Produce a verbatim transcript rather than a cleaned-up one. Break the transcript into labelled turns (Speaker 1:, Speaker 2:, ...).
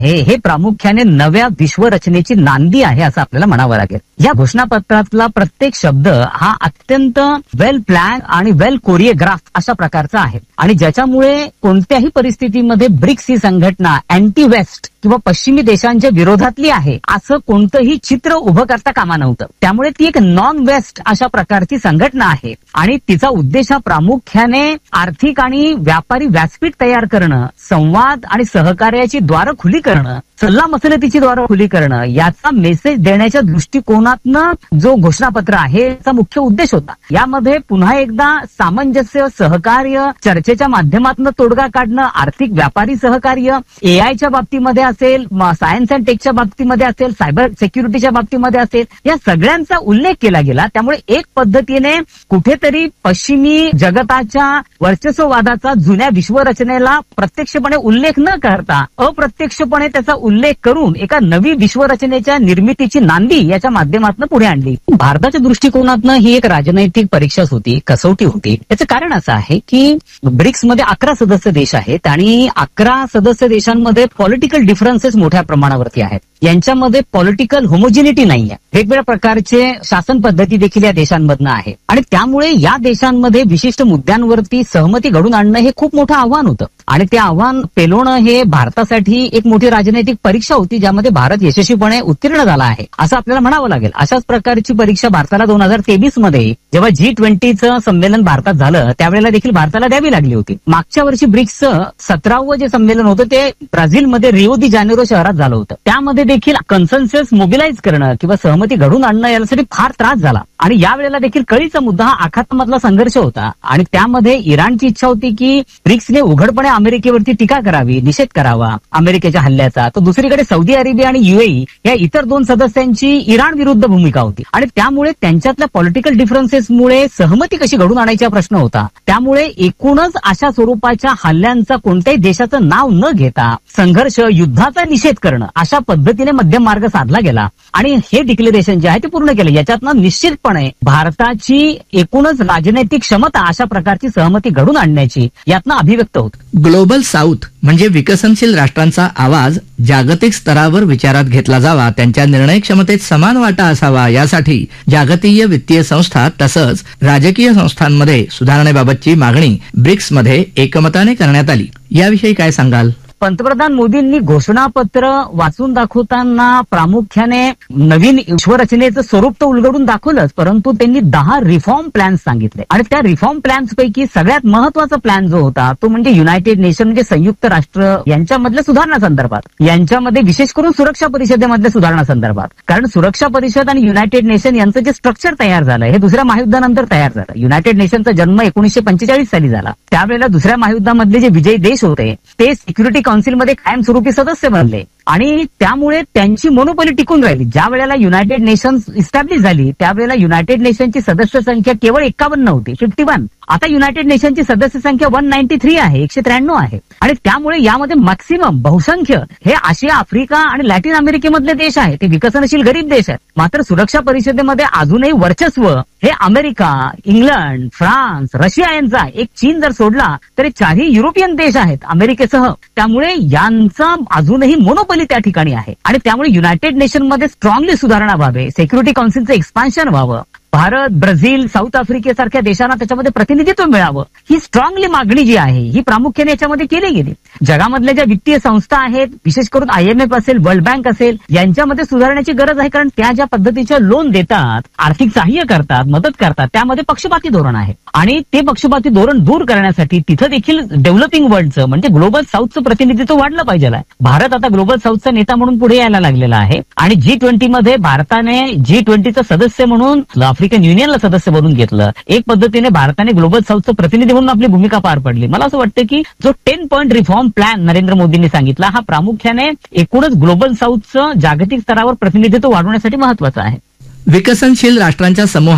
Speaker 1: हे हे प्रामुख्याने नव्या विश्वरचनेची नांदी आहे असं आपल्याला म्हणावं लागेल. या घोषणापत्रातला प्रत्येक शब्द हा अत्यंत वेल प्लॅन आणि वेल कोरिओग्राफ अशा प्रकारचा आहे आणि ज्याच्यामुळे कोणत्याही परिस्थितीमध्ये ब्रिक्स ही संघटना अँटी वेस्ट किंवा पश्चिमी देशांच्या विरोधातली आहे असं कोणतंही चित्र उभं करता कामा नव्हतं. त्यामुळे ती एक नॉन वेस्ट अशा प्रकारची संघटना आहे आणि तिचा उद्देश हा प्रामुख्याने आर्थिक आणि व्यापारी व्यासपीठ तयार करणं, संवाद आणि सहकार्याची द्वारं खुली करणं, सल्ला मसलतीची द्वारं खुली करणं याचा मेसेज देण्याच्या दृष्टिकोनातनं जो घोषणापत्र आहे याचा मुख्य उद्देश होता. यामध्ये पुन्हा एकदा सामंजस्य, सहकार्य, चर्चेच्या माध्यमातून तोडगा काढणं, आर्थिक व्यापारी सहकार्य, एआयच्या बाबतीमध्ये असेल, सायन्स अँड टेकच्या बाबतीमध्ये असेल, सायबर सिक्युरिटीच्या बाबतीमध्ये असेल, या सगळ्यांचा उल्लेख केला गेला. त्यामुळे एक पद्धतीने कुठेतरी पश्चिमी जगताच्या वर्चस्ववादाचा जुन्या विश्वरचनेला प्रत्यक्षपणे उल्लेख न करता अप्रत्यक्षपणे त्याचा उल्लेख करून एका नवी विश्वरचनेच्या निर्मितीची नांदी याच्या माध्यमातून पुढे आणली. भारताच्या दृष्टिकोनातनं ही एक राजनैतिक परीक्षाच होती, कसोटी होती. याचं कारण असं आहे की ब्रिक्समध्ये अकरा सदस्य देश आहेत आणि अकरा सदस्य देशांमध्ये पॉलिटिकल डिफरन्सेस मोठ्या प्रमाणावरती आहेत. यांच्यामध्ये पॉलिटिकल होमोजिनिटी नाहीये. वेगवेगळ्या प्रकारचे शासन पद्धती देखील या देशांमधनं आहे आणि त्यामुळे या देशांमध्ये विशिष्ट मुद्द्यांवरती सहमती घडून आणणं हे खूप मोठं आव्हान होतं आणि ते आव्हान पेलवणं हे भारतासाठी एक मोठी राजनैतिक परीक्षा होती ज्यामध्ये भारत यशस्वीपणे उत्तीर्ण झाला आहे असं आपल्याला म्हणावं लागेल. अशाच प्रकारची परीक्षा भारताला दोन हजार तेवीस मध्ये जेव्हा जी ट्वेंटीचं संमेलन भारतात झालं त्यावेळेला देखील भारताला द्यावी लागली होती. मागच्या वर्षी ब्रिक्सचं सतरावं जे संमेलन होतं ते ब्राझीलमध्ये रिओ दी जानेरो शहरात झालं होतं. त्यामध्ये देखील कन्सेन्सस मोबिलाइज करणं किंवा सहमती घडून आणणं यासाठी फार त्रास झाला आणि यावेळेला देखील कळीचा मुद्दा हा आखातामधला संघर्ष होता आणि त्यामध्ये इराणची इच्छा होती की ब्रिक्सने उघडपणे अमेरिकेवरती टीका करावी, निषेध करावा अमेरिकेच्या हल्ल्याचा. तर दुसरीकडे सौदी अरेबिया आणि युएई या इतर दोन सदस्यांची इराण विरुद्ध भूमिका होती आणि त्यामुळे त्यांच्यातल्या पॉलिटिकल डिफरन्सेसमुळे सहमती कशी घडून आणायचा प्रश्न होता. त्यामुळे एकूणच अशा स्वरूपाच्या हल्ल्यांचा कोणत्याही देशाचं नाव न घेता संघर्ष, युद्धाचा निषेध करणं अशा पद्धतीने मध्यम मार्ग साधला गेला आणि हे डिक्लेरेशन जे आहे ते पूर्ण केलं. याच्यातनं निश्चितपणे भारताची एकूणच राजनैतिक क्षमता अशा प्रकारची सहमती घडून आणण्याची यातनं अभिव्यक्त होत.
Speaker 2: ग्लोबल साऊथ म्हणजे विकसनशील राष्ट्रांचा आवाज जागतिक स्तरावर विचारात घेतला जावा, त्यांच्या निर्णय क्षमतेत समान वाटा असावा यासाठी जागतिक वित्तीय संस्था तसंच राजकीय संस्थांमध्ये सुधारणेबाबतची मागणी ब्रिक्समध्ये एकमताने करण्यात आली. याविषयी काय सांगाल?
Speaker 1: पंतप्रधान मोदींनी घोषणापत्र वाचून दाखवताना प्रामुख्याने नवीन विश्वरचनेचं स्वरूप तर उलगडून दाखवलंच, परंतु त्यांनी दहा रिफॉर्म प्लॅन्स सांगितले आणि त्या रिफॉर्म प्लॅन्स पैकी सगळ्यात महत्वाचा प्लॅन जो होता तो म्हणजे युनायटेड नेशन म्हणजे संयुक्त राष्ट्र यांच्यामधल्या सुधारणा संदर्भात, यांच्यामध्ये विशेष करून सुरक्षा परिषदेमधल्या सुधारणा संदर्भात. कारण सुरक्षा परिषद आणि युनायटेड नेशन यांचं जे स्ट्रक्चर तयार झालं हे दुसऱ्या महायुद्धानंतर तयार झालं. युनायटेड नेशनचा जन्म एकोणीसशे पंचेचाळीस साली झाला. त्यावेळेला दुसऱ्या महायुद्धामधले जे विजयी देश होते ते सिक्युरिटी काउन्सिलमध्ये कायमस्वरूपी सदस्य बनले आणि त्यामुळे त्यांची मोनोपोली टिकून राहिली. ज्या वेळेला युनायटेड नेशन्स इस्टॅब्लिश झाली त्यावेळेला युनायटेड नेशनची सदस्य संख्या केवळ एक्कावन्न होती, फिफ्टी वन. आता युनायटेड नेशनची सदस्य संख्या वन नाईन्टी थ्री आहे, एकशे त्र्याण्णव आहे आणि त्यामुळे यामध्ये मॅक्सिमम बहुसंख्य हे आशिया, आफ्रिका आणि लॅटिन अमेरिकेमधले देश आहेत. ते विकसनशील गरीब देश आहेत. मात्र सुरक्षा परिषदेमध्ये अजूनही वर्चस्व हे अमेरिका, इंग्लंड, फ्रान्स, रशिया यांचा, एक चीन जर सोडला तरी चारही युरोपियन देश आहेत अमेरिकेसह. त्यामुळे यांचा अजूनही मोनोपोली त्या ठिकाणी आहे आणि त्यामुळे युनायटेड नेशनमध्ये स्ट्रॉंगली सुधारणा व्हावे, सिक्युरिटी काउन्सिलचं एक्सपान्शन व्हावं, भारत, ब्राझील, साऊथ आफ्रिकेसारख्या देशांना त्याच्यामध्ये प्रतिनिधित्व मिळावं, ही स्ट्रॉंगली मागणी जी आहे ही प्रामुख्याने याच्यामध्ये केली गेली. जगामधल्या ज्या वित्तीय संस्था आहेत, विशेष करून आयएमएफ असेल, वर्ल्ड बँक असेल, यांच्यामध्ये सुधारण्याची गरज आहे. कारण त्या ज्या पद्धतीच्या लोन देतात, आर्थिक सहाय्य करतात, मदत करतात, त्यामध्ये पक्षपाती धोरण आहे आणि ते पक्षपाती धोरण दूर करण्यासाठी तिथं देखील डेव्हलपिंग वर्ल्डचं म्हणजे ग्लोबल साऊथचं प्रतिनिधित्व वाढलं पाहिजे. भारत आता ग्लोबल साऊथचा नेता म्हणून पुढे यायला लागलेला आहे आणि जी ट्वेंटी मध्ये भारताने जी ट्वेंटीचं सदस्य म्हणून आफ्रिकन युनियनला सदस्य बनवून घेतलं. एक पद्धतीने भारताने ग्लोबल साऊथचं प्रतिनिधी म्हणून आपली भूमिका पार पडली. मला असं वाटतं की जो ten point reform plan Narendra मोदींनी सांगितला हा प्रामुख्याने एकूणच ग्लोबल साऊथचं जागतिक स्तरावर प्रतिनिधित्व वाढवण्यासाठी महत्वाचा आहे.
Speaker 2: विकसनशील राष्ट्रांच्या समूह